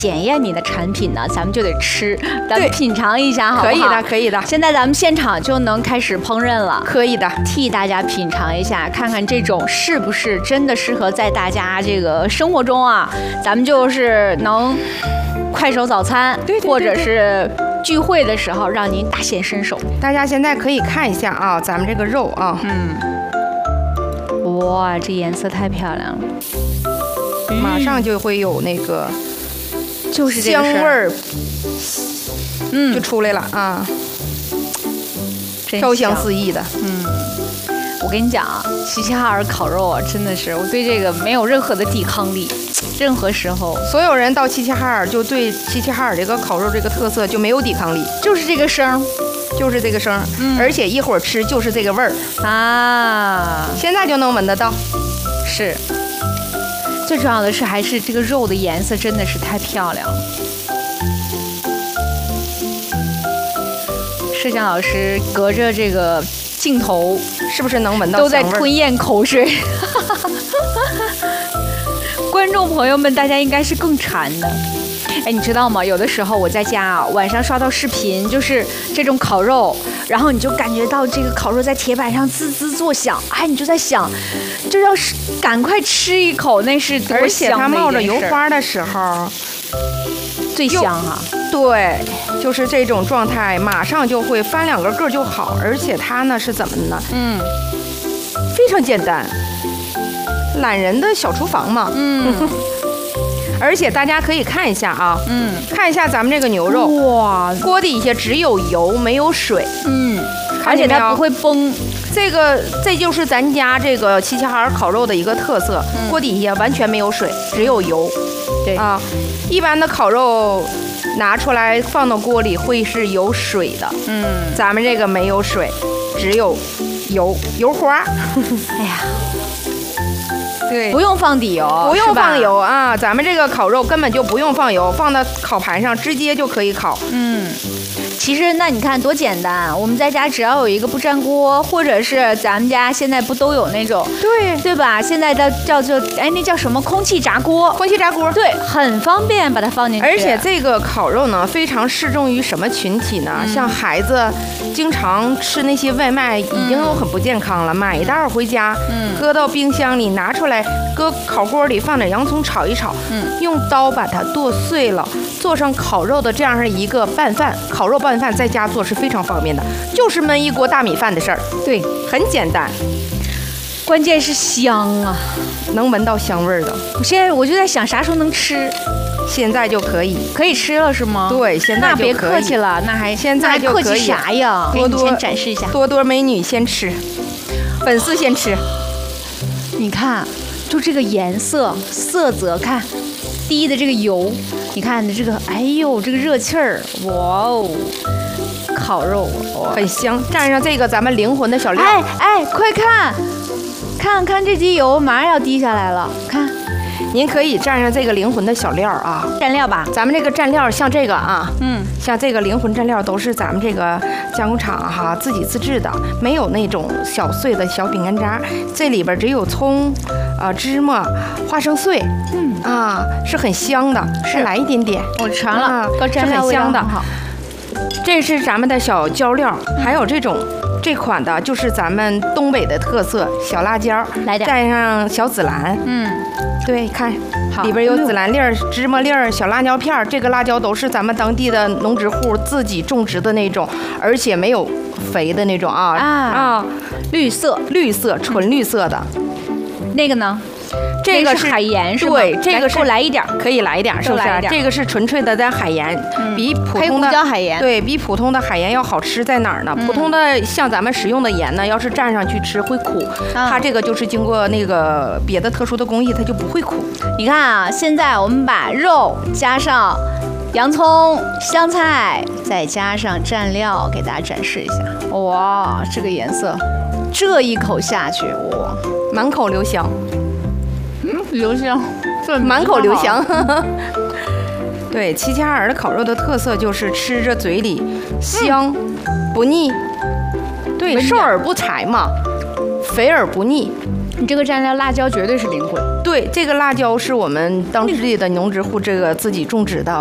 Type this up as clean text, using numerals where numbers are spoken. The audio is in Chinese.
检验你的产品呢，咱们就得吃，咱们品尝一下，好不好？ 可以的，可以的。 现在咱们现场就能开始烹饪了， 可以的， 替大家品尝一下，看看这种是不是真的适合在大家这个生活中啊，咱们就是能快手早餐， 对， 或者是聚会的时候让您大显身手。 大家现在可以看一下啊，咱们这个肉啊， 哇，这颜色太漂亮了， 马上就会有那个。 就是这香味儿， 就出来了啊，飘香四溢的。 我跟你讲啊，齐齐哈尔烤肉啊，真的是我对这个没有任何的抵抗力，任何时候， 所有人到齐齐哈尔就对齐齐哈尔这个烤肉这个特色就没有抵抗力， 就是这个声， 就是这个声，而且一会儿吃就是这个味儿啊， 现在就能闻得到， 是。最重要的是，还是这个肉的颜色真的是太漂亮了。摄像老师隔着这个镜头， 是不是能闻到都在吞咽口水？观众朋友们，大家应该是更馋的。哎，你知道吗？有的时候我在家啊，晚上刷到视频，就是这种烤肉，然后你就感觉到这个烤肉在铁板上滋滋作响，哎，你就在想，就要是赶快吃一口，那是多香的一件事。 而且它冒着油花的时候， 最香啊！ 对，就是这种状态，马上就会翻两个个就好。而且它呢是怎么呢？非常简单，懒人的小厨房嘛。而且大家可以看一下啊，看一下咱们这个牛肉，哇，锅底下只有油没有水， 而且它不会崩。 这就是咱家这个齐齐哈尔烤肉的一个特色，锅底下完全没有水，只有油。 对啊，一般的烤肉拿出来放到锅里会是有水的，咱们这个没有水，只有油花。 哎呀。 对， 不用放底油， 不用放油啊！咱们这个烤肉根本就不用放油，放到烤盘上直接就可以烤。 其实那你看多简单，我们在家只要有一个不粘锅，或者是咱们家现在不都有那种对吧？现在的叫做那叫什么空气炸锅？空气炸锅对，很方便，把它放进去。 而且这个烤肉呢，非常适中于什么群体呢？像孩子经常吃那些外卖，已经都很不健康了，买一袋回家，搁到冰箱里，拿出来搁烤锅里放点洋葱炒一炒，用刀把它剁碎了，做上烤肉的这样一个拌饭，烤肉拌饭在家做是非常方便的，就是焖一锅大米饭的事儿。 对， 很简单， 关键是香啊， 能闻到香味儿的。 我就在想啥时候能吃， 现在就可以吃了是吗？ 对，现在就可以。 那别客气了，那还现在就可以。 客气啥呀？ 多多先展示一下， 多多美女先吃，粉丝先吃。 你看，就这个颜色、色泽，看滴的这个油，你看这个，哎呦，这个热气儿，哇哦，烤肉很香，蘸上这个咱们灵魂的小料。 哎，快看，看这滴油马上要滴下来了，看。 您可以蘸上这个灵魂的小料啊， 蘸料吧。 咱们这个蘸料像这个啊，像这个灵魂蘸料都是咱们这个加工厂哈自己自制的，没有那种小碎的小饼干渣，这里边只有葱、芝麻、花生碎，是很香的，是来一点点， 我尝了， 是很香的。这是咱们的小椒料，还有这款的就是咱们东北的特色小辣椒， 来点， 蘸上小紫兰，对，看里边有紫兰粒儿、芝麻粒儿、小辣椒片儿，这个辣椒都是咱们当地的农植户自己种植的那种，而且没有肥的那种绿色纯绿色的。 那个呢？ 这个是海盐是吧？ 对，这个是给我来一点， 可以来一点，是不是？这个是纯粹的海盐，比普通的黑胡椒海盐， 对比普通的海盐要好吃在哪儿呢？普通的像咱们食用的盐呢，要是蘸上去吃会苦，它这个就是经过那个别的特殊的工艺，它就不会苦。 你看啊，现在我们把肉加上洋葱、香菜，再加上蘸料，给大家展示一下。哇，这个颜色，这一口下去，哇， 满口留香。 留香， 满口留香。对，齐齐哈尔的烤肉的特色就是吃着嘴里香，不腻。对，瘦而不柴嘛，肥而不腻。 你这个蘸料辣椒绝对是灵魂。 对。 对，这个辣椒是我们当地的农植户这个自己种植的。